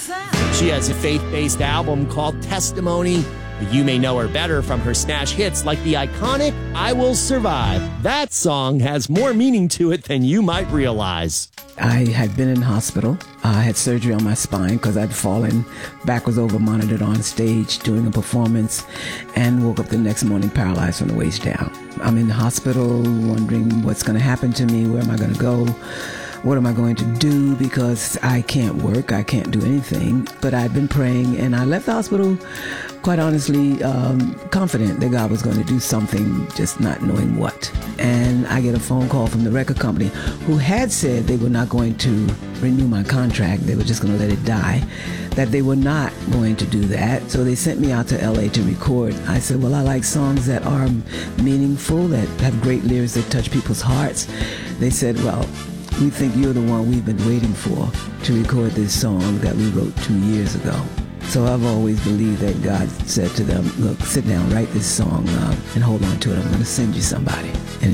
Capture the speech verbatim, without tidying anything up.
She has a faith-based album called Testimony. But you may know her better from her smash hits like the iconic I Will Survive. That song has more meaning to it than you might realize. I had been in hospital. I had surgery on my spine because I'd fallen backwards over, monitored on stage doing a performance, and woke up the next morning paralyzed from the waist down. I'm in the hospital wondering what's going to happen to me, where am I going to go? What am I going to do? Because I can't work, I can't do anything. But I'd been praying, and I left the hospital, quite honestly, um, confident that God was going to do something, just not knowing what. And I get a phone call from the record company who had said they were not going to renew my contract. They were just going to let it die, that they were not going to do that. So they sent me out to L A to record. I said, well, I like songs that are meaningful, that have great lyrics that touch people's hearts. They said, well, we think you're the one we've been waiting for to record this song that we wrote two years ago. So I've always believed that God said to them, look, sit down, write this song uh, and hold on to it. I'm going to send you somebody. And